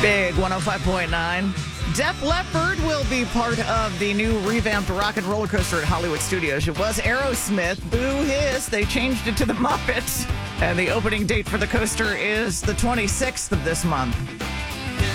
Big 105.9. Def Leppard will be part of the new revamped rock and roller coaster at Hollywood Studios. It was Aerosmith. Boo hiss. They changed it to the Muppets. And the opening date for the coaster is the 26th of this month.